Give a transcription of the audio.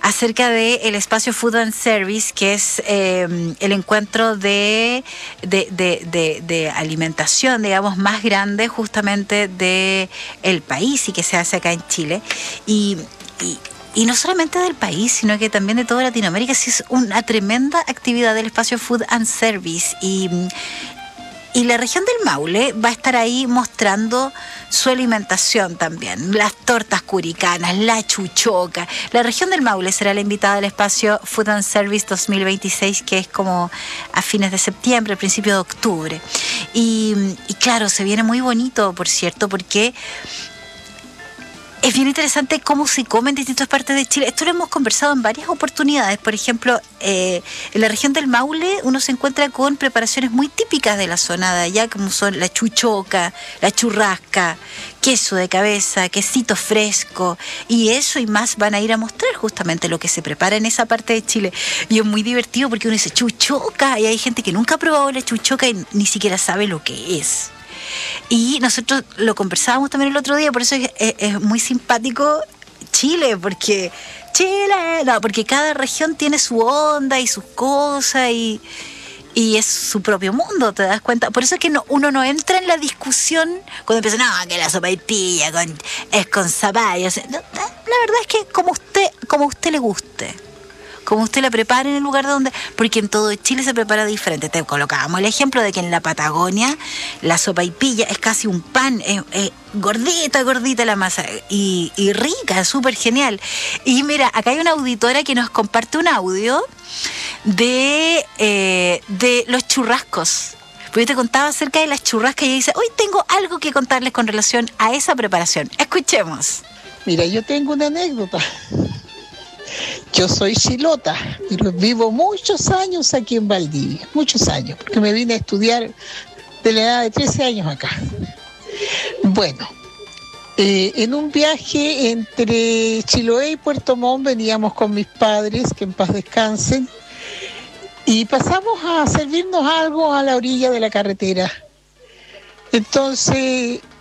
acerca del espacio Food and Service, que es el encuentro de alimentación, digamos, más grande justamente del país y que se hace acá en Chile. Y no solamente del país, sino que también de toda Latinoamérica. Sí, es una tremenda actividad del espacio Food and Service. Y la región del Maule va a estar ahí mostrando su alimentación también. Las tortas curicanas, la chuchoca. La región del Maule será la invitada del espacio Food and Service 2026, que es como a fines de septiembre, principio de octubre. Y claro, se viene muy bonito, por cierto, porque es bien interesante cómo se come en distintas partes de Chile. Esto lo hemos conversado en varias oportunidades. Por ejemplo, en la región del Maule uno se encuentra con preparaciones muy típicas de la zona de allá, como son la chuchoca, la churrasca, queso de cabeza, quesito fresco, y eso y más van a ir a mostrar justamente lo que se prepara en esa parte de Chile. Y es muy divertido porque uno dice chuchoca, y hay gente que nunca ha probado la chuchoca y ni siquiera sabe lo que es. Y nosotros lo conversábamos también el otro día, por eso es muy simpático Chile, porque porque cada región tiene su onda y sus cosas y es su propio mundo, ¿te das cuenta? Por eso es que uno no entra en la discusión cuando empieza, no, que la sopaipilla es con zapallo. La verdad es que como usted le guste, como usted la prepara en el lugar donde... Porque en todo Chile se prepara diferente. Te colocábamos el ejemplo de que en la Patagonia la sopaipilla es casi un pan, es gordita la masa y rica, súper genial. Y mira, acá hay una auditora que nos comparte un audio de los churrascos. Porque yo te contaba acerca de las churrascas y ella dice, hoy tengo algo que contarles con relación a esa preparación. Escuchemos. Mira, yo tengo una anécdota. Yo soy chilota, pero vivo muchos años aquí en Valdivia, muchos años, porque me vine a estudiar de la edad de 13 años acá. Bueno, en un viaje entre Chiloé y Puerto Montt veníamos con mis padres, que en paz descansen, y pasamos a servirnos algo a la orilla de la carretera. Entonces